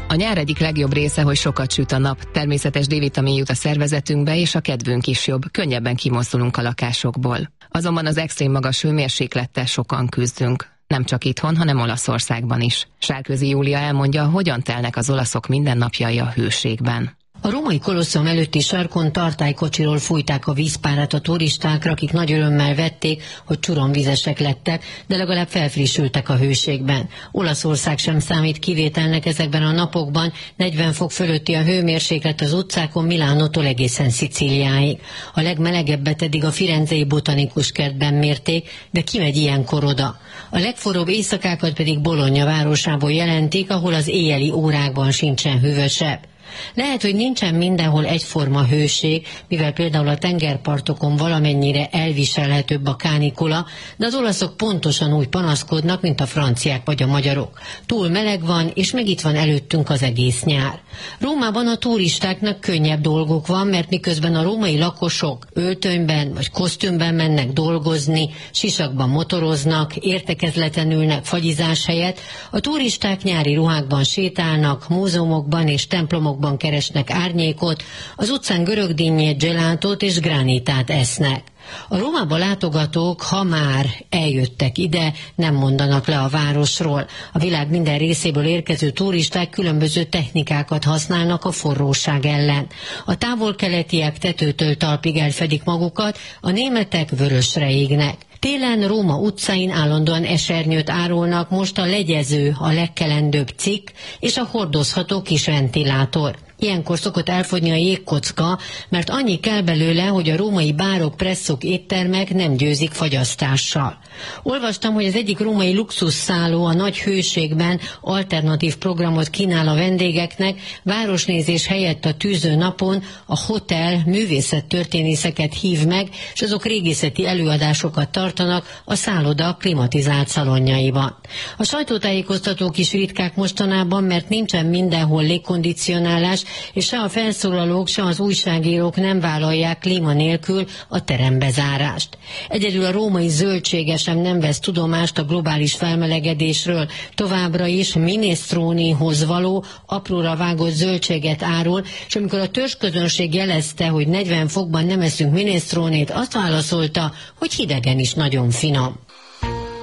A nyár egyik legjobb része, hogy sokat süt a nap, természetes D-vitamin jut a szervezetünkbe, és a kedvünk is jobb, könnyebben kimozdulunk a lakásokból. Azonban az extrém magas hőmérséklettel sokan küzdünk. Nem csak itthon, hanem Olaszországban is. Sárközi Júlia elmondja, hogyan telnek az olaszok mindennapjai a hőségben. A római kolosszum előtti sarkon tartálykocsiról fújták a vízpárát a turistákra, akik nagy örömmel vették, hogy csuromvizesek lettek, de legalább felfrissültek a hőségben. Olaszország sem számít kivételnek ezekben a napokban, 40 fok fölötti a hőmérséklet az utcákon Milánótól egészen Szicíliáig. A legmelegebbet eddig a firenzei botanikus kertben mérték, de ki megy ilyenkor oda? A legforróbb éjszakákat pedig Bologna városából jelentik, ahol az éjjeli órákban sincsen hűvösebb. Lehet, hogy nincsen mindenhol egyforma hőség, mivel például a tengerpartokon valamennyire elviselhetőbb a kánikula, de az olaszok pontosan úgy panaszkodnak, mint a franciák vagy a magyarok. Túl meleg van, és még itt van előttünk az egész nyár. Rómában a turistáknak könnyebb dolguk van, mert miközben a római lakosok öltönyben vagy kosztümben mennek dolgozni, sisakban motoroznak, értekezleten ülnek fagyizás helyett, a turisták nyári ruhákban sétálnak, múzeumokban és templomokban keresnek árnyékot, az utcán görögdínnyét, gelátót és gránitát esznek. A Rómába látogatók, ha már eljöttek ide, nem mondanak le a városról. A világ minden részéből érkező turisták különböző technikákat használnak a forróság ellen. A távol-keletiek tetőtől talpig elfedik magukat, a németek vörösre égnek. Télen Róma utcáin állandóan esernyőt árulnak, most a legyező, a legkelendőbb cikk és a hordozható kis ventilátor. Ilyenkor szokott elfogyni a jégkocka, mert annyi kell belőle, hogy a római bárok, presszok, éttermek nem győzik fagyasztással. Olvastam, hogy az egyik római luxusszálló a nagy hőségben alternatív programot kínál a vendégeknek, városnézés helyett a tűző napon a hotel művészettörténészeket hív meg, és azok régészeti előadásokat tartanak a szálloda klimatizált szalonjaiban. A sajtótájékoztatók is ritkák mostanában, mert nincsen mindenhol légkondicionálás, és se a felszólalók, se az újságírók nem vállalják klíma nélkül a terembezárást. Egyedül a római zöldsége sem nem vesz tudomást a globális felmelegedésről, továbbra is minestronihoz való, apróra vágott zöldséget árul, és amikor a törzsközönség jelezte, hogy 40 fokban nem eszünk minestronét, azt válaszolta, hogy hidegen is nagyon finom.